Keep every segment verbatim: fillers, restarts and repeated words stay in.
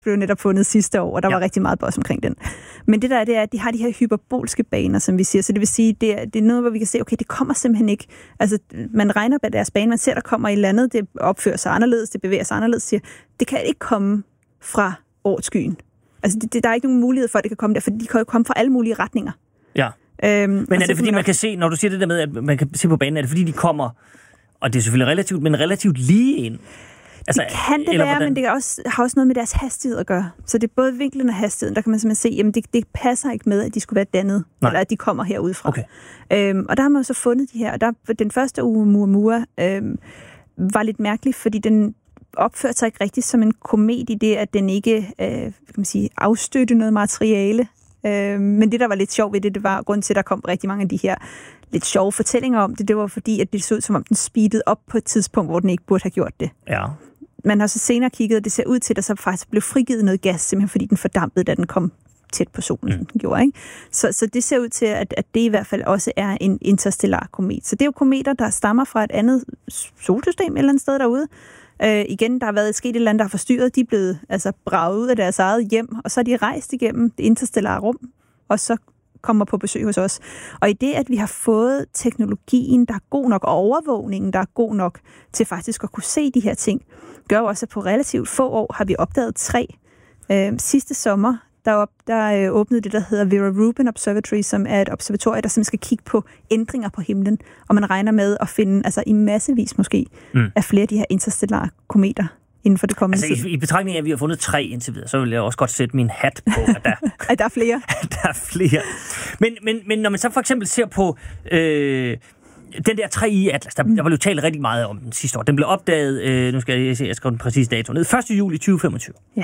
blev netop fundet sidste år, og der ja. var rigtig meget buzz omkring den. Men det der er, det er, at de har de her hyperbolske baner, som vi siger. Så det vil sige, det er, det er noget, hvor vi kan se, okay, det kommer simpelthen ikke. Altså, man regner på deres bane, man ser, der kommer i landet, det opfører sig anderledes, det bevæger sig anderledes, siger, det kan ikke komme fra årskyen. Altså, det, det, der er ikke nogen mulighed for, at det kan komme der, for de kan jo komme fra alle mulige retninger. Ja. Øhm, men er det, fordi man kan se, når du siger det der med, at man kan se på banen, er det fordi, de kommer, og det er selvfølgelig relativt, men relativt lige ind? Altså, det kan det være, hvordan? Men det også, har også noget med deres hastighed at gøre. Så det er både vinklen og hastigheden, der kan man simpelthen se, jamen det, det passer ikke med, at de skulle være dannet, Nej. eller at de kommer herudfra. Okay. Øhm, og der har man jo så fundet de her, og der, den første Oumuamua øhm, var lidt mærkelig, fordi den opførte sig ikke rigtigt som en komet i det, at den ikke øh, kan man sige, afstødte noget materiale. Øh, men det, der var lidt sjovt ved det, det var grund til, at der kom rigtig mange af de her lidt sjove fortællinger om det. Det var fordi, at det så ud, som om den speedede op på et tidspunkt, hvor den ikke burde have gjort det. Ja. Man har så senere kigget, og det ser ud til, at der så faktisk blev frigivet noget gas, simpelthen fordi den fordampede, da den kom tæt på solen, mm. den gjorde, ikke? Så, så det ser ud til, at, at det i hvert fald også er en interstellar komet. Så det er jo kometer, der stammer fra et andet solsystem et eller andet sted derude. Øh, igen, der har været et sket et eller andet, der har forstyrret. De er blevet altså, braget ud af deres eget hjem, og så er de rejst igennem det interstellare rum, og så kommer på besøg hos os. Og i det, at vi har fået teknologien, der er god nok, og overvågningen, der er god nok til faktisk at kunne se de her ting, gør også, at på relativt få år har vi opdaget tre. Øh, sidste sommer, der, op, der øh, åbnede det, der hedder Vera Rubin Observatory, som er et observatorie, der simpelthen skal kigge på ændringer på himlen, og man regner med at finde, altså i massevis måske, mm. af flere af de her interstellare kometer inden for det kommende altså, tid. I, i betragtning af, at vi har fundet tre indtil videre, så vil jeg også godt sætte min hat på, at der, at der er flere. At der er flere. Men, men, men når man så for eksempel ser på øh, den der tre i Atlas, der, mm. der var jo talt rigtig meget om den sidste år. Den blev opdaget, øh, nu skal jeg se, jeg skriver den præcise dato ned, første juli tyve femogtyve. Ja.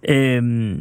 Øhm,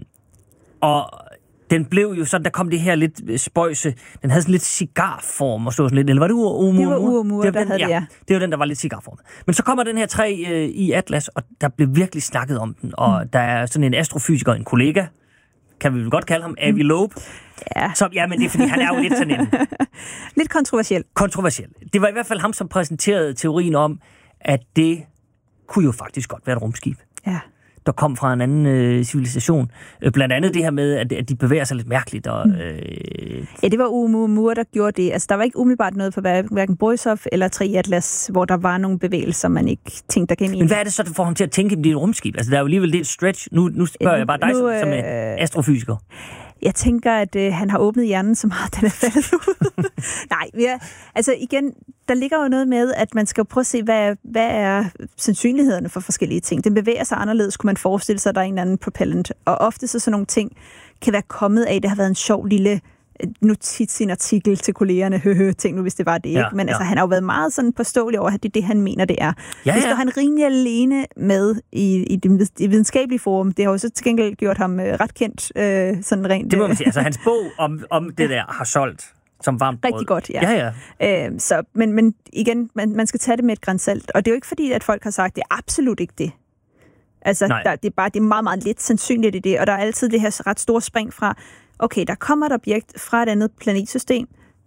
og den blev jo sådan, der kom det her lidt spøjse, den havde sådan lidt cigarform og stod sådan lidt, eller var det Oumuamua? Det var Oumuamua, der havde det, ja. Det var den, der var lidt cigarformet. Men så kommer den her tre øh, i Atlas, og der blev virkelig snakket om den, og mm. der er sådan en astrofysiker, en kollega, kan vi vel godt kalde ham, Avi Loeb. Ja. Som, ja, men det er, fordi han er jo lidt sådan en... lidt kontroversiel. Kontroversiel. Det var i hvert fald ham, som præsenterede teorien om, at det kunne jo faktisk godt være et rumskib. Ja. Der kom fra en anden øh, civilisation. Øh, blandt andet det her med, at, at de bevæger sig lidt mærkeligt. Og, øh... Ja, det var Oumuamua, der gjorde det. Altså, der var ikke umiddelbart noget på hverken Borisov eller tre i Atlas, hvor der var nogle bevægelser, man ikke tænkte, der gav Men hvad er det så, der får ham til at tænke, at det er et rumskib? Altså, der er jo alligevel lidt stretch. Nu, nu spørger øh, jeg bare dig, nu, øh... som er astrofysiker. Jeg tænker, at øh, han har åbnet hjernen så meget, den er faldet ud. Nej, ja, altså igen, der ligger jo noget med, at man skal prøve at se, hvad, hvad er sandsynlighederne for forskellige ting. Den bevæger sig anderledes, kunne man forestille sig, at der er en eller anden propellant. Og ofte så sådan nogle ting kan være kommet af, det har været en sjov lille notits i en artikel til kollegerne, høhø, tænk nu, hvis det var det, ja, ikke? Men ja. altså, han har jo været meget sådan påståelig over, at det er det, han mener, det er. Ja, det står ja. han rimelig alene med i, i det i videnskabelige forum. Det har jo så til gengæld gjort ham øh, ret kendt, øh, sådan rent. Det må man sige. Altså, hans bog om, om det der har solgt som varmt brød. Rigtig godt, ja. ja, ja. Øh, så, men, men igen, man, man skal tage det med et gran salt. Og det er jo ikke fordi, at folk har sagt, det er absolut ikke det. Altså, der, det er bare det er meget, meget lidt sandsynligt i det, og der er altid det her ret store spring fra, okay, der kommer et objekt fra et andet planetsystem.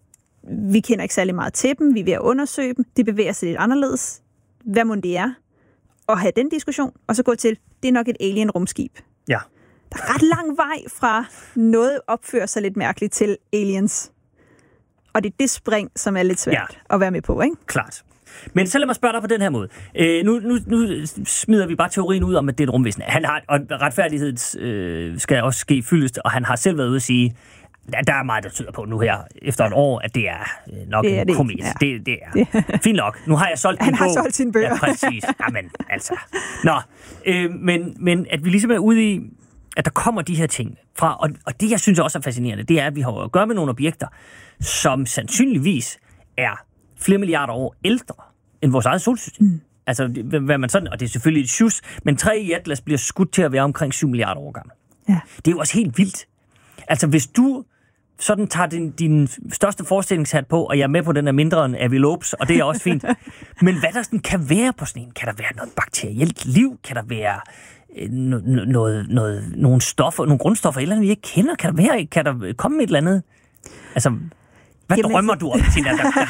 Vi kender ikke særlig meget til dem. Vi er ved at undersøge dem. Det bevæger sig lidt anderledes. Hvad må det er? Og have den diskussion, og så gå til, det er nok et alien-rumskib. Ja. Der er ret lang vej fra noget opfører sig lidt mærkeligt til aliens. Og det er det spring, som er lidt svært ja. at være med på, ikke? Klart. Men så lad mig spørge dig på den her måde. Øh, nu, nu, nu smider vi bare teorien ud om, at det er et rumvæsen. Han har, og retfærdighed øh, skal også ske fyldest, og han har selv været ude at sige, at der er meget, der tyder på nu her, efter et år, at det er nok det er en komet. Ja. Det, det er det. Fint nok. Nu har jeg solgt Han min har bog. solgt sine bøger. Ja, præcis. Jamen, altså. Nå, øh, men, men at vi ligesom er ude i, at der kommer de her ting fra, og, og det, jeg synes også er fascinerende, det er, at vi har at gøre med nogle objekter, som sandsynligvis er flere milliarder år ældre end vores eget solsystem. Mm. Altså, hvad man sådan, og det er selvfølgelig et sjus, men tre i Atlas bliver skudt til at være omkring syv milliarder år gammel. Ja. Det er jo også helt vildt. Altså, hvis du sådan tager din, din største forestillingshat på, og jeg er med på, den er mindre end Avi Loebs, og det er også fint. Men hvad der sådan kan være på sådan en? Kan der være noget bakterielt liv? Kan der være noget, noget, noget, nogle stoffer, nogle grundstoffer, eller andet, vi ikke kender? Kan der være, kan der komme et eller andet? Altså, hvad Jamen, drømmer du om, Tina?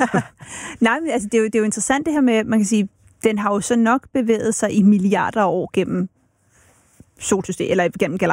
Nej, men altså, det er, jo, det er jo interessant det her med, man kan sige, den har jo så nok bevæget sig i milliarder år gennem solsystem, eller gennem